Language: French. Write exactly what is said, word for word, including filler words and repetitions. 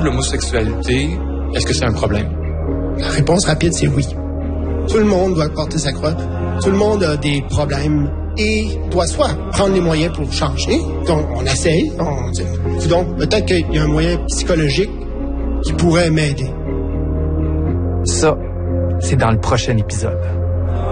l'homosexualité, est-ce que c'est un problème? La réponse rapide, c'est oui. Tout le monde doit porter sa croix. Tout le monde a des problèmes et doit soit prendre les moyens pour changer. Donc, on essaye. On dit, donc, peut-être qu'il y a un moyen psychologique qui pourrait m'aider. Ça, c'est dans le prochain épisode.